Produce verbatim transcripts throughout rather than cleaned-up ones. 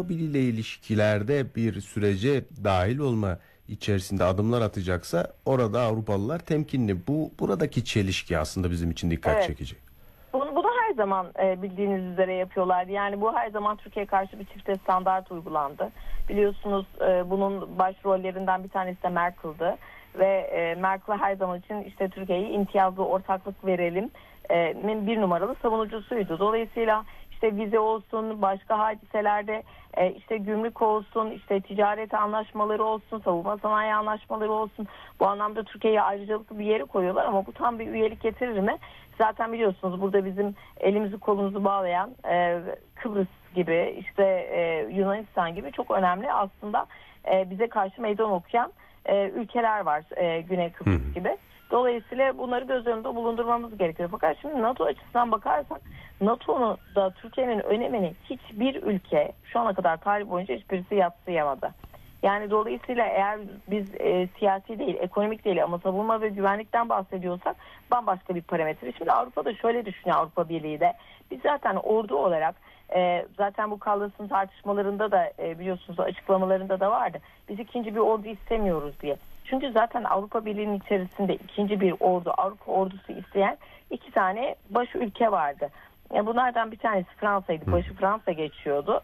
Avrupa Birliği ile ilişkilerde bir sürece dahil olma içerisinde adımlar atacaksa orada Avrupalılar temkinli. Bu buradaki çelişki aslında bizim için dikkat Evet. çekici. Bunu, bunu her zaman e, bildiğiniz üzere yapıyorlar. Yani bu her zaman Türkiye'ye karşı bir çifte standart uygulandı. Biliyorsunuz e, bunun başrollerinden bir tanesi de Merkel'dı. Ve e, Merkel her zaman için işte Türkiye'ye imtiyazlı ortaklık verelim e, bir numaralı savunucusuydu. Dolayısıyla işte vize olsun, başka hadiselerde e, işte gümrük olsun, işte ticaret anlaşmaları olsun, savunma sanayi anlaşmaları olsun. Bu anlamda Türkiye'ye ayrıcalıklı bir yere koyuyorlar ama bu tam bir üyelik getirir mi? Zaten biliyorsunuz burada bizim elimizi kolumuzu bağlayan e, Kıbrıs gibi, işte e, Yunanistan gibi çok önemli aslında e, bize karşı meydan okuyan e, ülkeler var, e, Güney Kıbrıs Hı. gibi. Dolayısıyla bunları göz önünde bulundurmamız gerekiyor. Fakat şimdi NATO açısından bakarsak NATO'nun da Türkiye'nin önemini hiçbir ülke şu ana kadar tarih boyunca hiçbirisi yadsıyamadı. Yani dolayısıyla eğer biz e, siyasi değil, ekonomik değil ama savunma ve güvenlikten bahsediyorsak bambaşka bir parametre. Şimdi Avrupa'da şöyle düşünüyor, Avrupa Birliği de. Biz zaten ordu olarak e, zaten bu Kallas'ın tartışmalarında da e, biliyorsunuz açıklamalarında da vardı. Biz ikinci bir ordu istemiyoruz diye. Çünkü zaten Avrupa Birliği'nin içerisinde ikinci bir ordu, Avrupa ordusu isteyen iki tane baş ülke vardı. Bunlardan bir tanesi Fransa'ydı. Başı Fransa geçiyordu.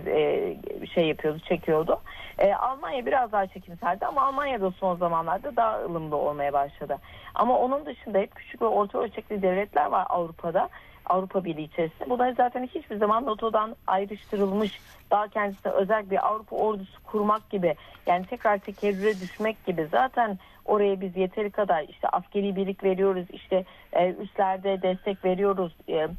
Şey yapıyordu, çekiyordu. Almanya biraz daha çekimseldi ama Almanya da son zamanlarda daha ılımlı olmaya başladı. Ama onun dışında hep küçük ve orta ölçekli devletler var Avrupa'da. Avrupa Birliği içerisinde. Bunlar zaten hiçbir zaman NATO'dan ayrıştırılmış, daha kendisine özel bir Avrupa ordusu kurmak gibi, yani tekrar tekerrüre düşmek gibi, zaten oraya biz yeteri kadar işte askeri birlik veriyoruz, işte üslerde destek veriyoruz.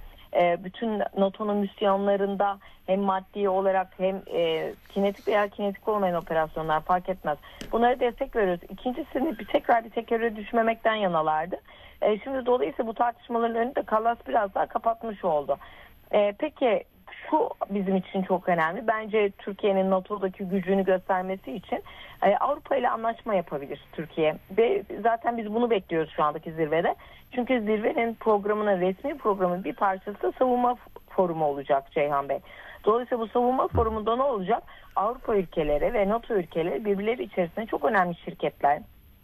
Bütün NATO'nun misyonlarında hem maddi olarak hem e, kinetik veya kinetik olmayan operasyonlar fark etmez. Bunlara destek veriyoruz. İkincisini bir tekrar bir tekerrüre düşmemekten yanalardı. E, şimdi dolayısıyla bu tartışmaların önünde Kallas biraz daha kapatmış oldu. E, peki şu bizim için çok önemli. Bence Türkiye'nin NATO'daki gücünü göstermesi için e, Avrupa ile anlaşma yapabilir Türkiye. Ve zaten biz bunu bekliyoruz şu andaki zirvede. Çünkü zirvenin programının, resmi programın bir parçası savunma forumu olacak Ceyhan Bey. Dolayısıyla bu savunma forumunda ne olacak? Avrupa ülkeleri ve NATO ülkeleri birbirleri içerisinde çok önemli şirketler.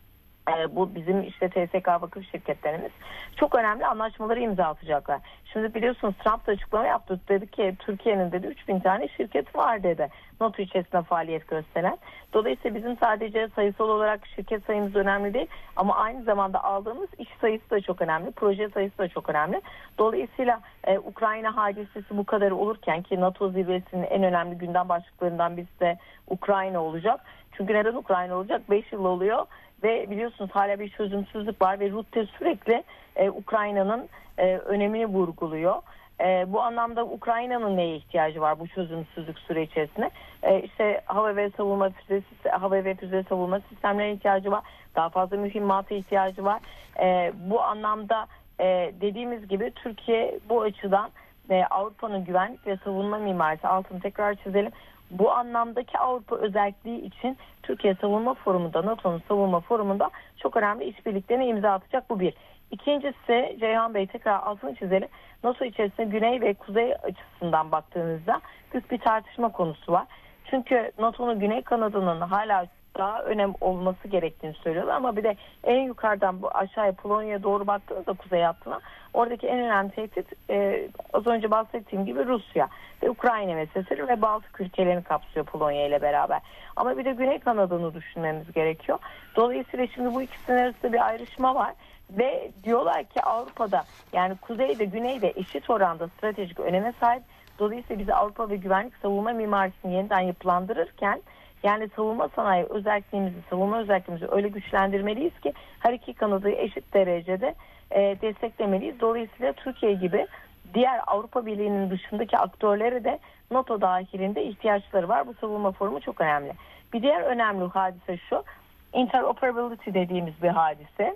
Bu bizim işte T S K vakıf şirketlerimiz çok önemli anlaşmaları imza atacaklar. Şimdi biliyorsunuz Trump da açıklama yaptı. Dedi ki Türkiye'nin dedi üç bin tane şirket var dedi. NATO içerisinde faaliyet gösteren. Dolayısıyla bizim sadece sayısal olarak şirket sayımız önemli değil ama aynı zamanda aldığımız iş sayısı da çok önemli. Proje sayısı da çok önemli. Dolayısıyla e, Ukrayna hadisesi bu kadar olurken ki NATO zirvesinin en önemli gündem başlıklarından birisi de Ukrayna olacak. Çünkü neden Ukrayna olacak? beş yıl oluyor. Ve biliyorsunuz hala bir çözümsüzlük var ve Rutte sürekli e, Ukrayna'nın e, önemini vurguluyor. E, bu anlamda Ukrayna'nın neye ihtiyacı var bu çözümsüzlük süre içerisinde? E, işte hava ve savunma füze, hava ve füze savunma sistemlerine ihtiyacı var. Daha fazla mühimmata ihtiyacı var. E, bu anlamda e, dediğimiz gibi Türkiye bu açıdan e, Avrupa'nın güvenlik ve savunma mimarisi, altını tekrar çizelim. Bu anlamdaki Avrupa özelliği için Türkiye Savunma Forumu'nda, NATO'nun Savunma Forumu'nda çok önemli işbirliklerine imza atacak, bu bir. İkincisi Ceyhan Bey, tekrar altını çizelim. NATO içerisinde güney ve kuzey açısından baktığınızda büyük bir tartışma konusu var. Çünkü NATO'nun güney kanadının hala daha önem olması gerektiğini söylüyorlar ama bir de en yukarıdan bu aşağıya Polonya'ya doğru baktığınızda kuzey hattına oradaki en önemli tehdit e, az önce bahsettiğim gibi Rusya ve Ukrayna meselesi ve Baltık ülkelerini kapsıyor Polonya ile beraber. Ama bir de güney kanadını düşünmemiz gerekiyor. Dolayısıyla şimdi bu ikisinin arasında bir ayrışma var ve diyorlar ki Avrupa'da, yani kuzeyde güneyde eşit oranda stratejik öneme sahip. Dolayısıyla biz Avrupa ve güvenlik savunma mimarisini yeniden yapılandırırken, yani savunma sanayi özelliğimizi, savunma özelliğimizi öyle güçlendirmeliyiz ki her iki kanadı eşit derecede e, desteklemeliyiz. Dolayısıyla Türkiye gibi diğer Avrupa Birliği'nin dışındaki aktörlere de NATO dahilinde ihtiyaçları var. Bu savunma forumu çok önemli. Bir diğer önemli hadise şu, interoperability dediğimiz bir hadise.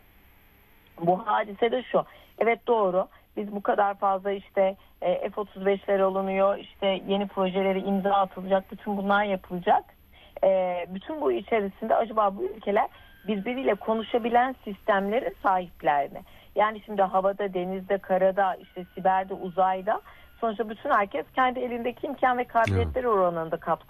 Bu hadise de şu, evet doğru, biz bu kadar fazla işte e, F otuz beşler alınıyor, işte yeni projeleri imza atılacak, bütün bunlar yapılacak. E, bütün bu içerisinde acaba bu ülkeler birbiriyle konuşabilen sistemlere sahipler mi? Yani şimdi havada, denizde, karada, işte siberde, uzayda sonuçta bütün herkes kendi elindeki imkan ve kabiliyetleri oranında katkı